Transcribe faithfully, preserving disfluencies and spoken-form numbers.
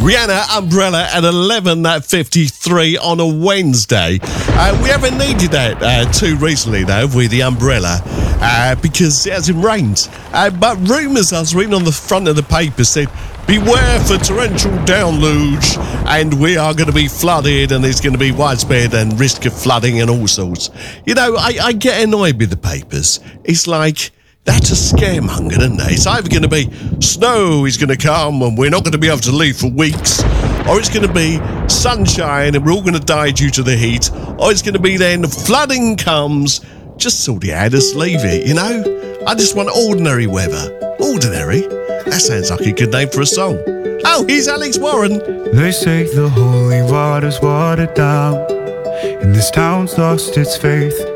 Rihanna, Umbrella at eleven fifty-three on a Wednesday. Uh, we haven't needed that uh, too recently, though, with the umbrella, uh, because it hasn't rained. Uh, but rumours I was reading on the front of the paper said, beware for torrential deluge, and we are going to be flooded, and there's going to be widespread and risk of flooding and all sorts. You know, I, I get annoyed with the papers. It's like, that's a scaremonger, isn't it? It's either going to be snow is going to come and we're not going to be able to leave for weeks, or it's going to be sunshine and we're all going to die due to the heat, or it's going to be then flooding comes. Just sort it out, just leave it, you know? I just want ordinary weather. Ordinary? That sounds like a good name for a song. Oh, here's Alex Warren. They say the holy water's watered down, and this town's lost its faith.